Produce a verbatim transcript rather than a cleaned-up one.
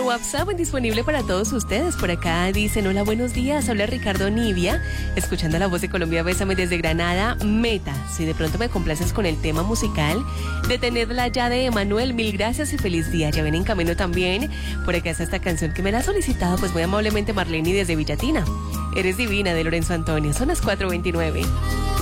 WhatsApp disponible para todos ustedes. Por acá dicen, hola, buenos días, habla Ricardo Nivia, escuchando La Voz de Colombia, bésame desde Granada, Meta. Si de pronto me complaces con el tema musical de Tenerla Ya de Emanuel, mil gracias y feliz día. Ya ven en camino también. Por acá está esta canción que me la ha solicitado pues muy amablemente Marlene desde Villatina. Eres divina, de Lorenzo Antonio. Son las cuatro veintinueve.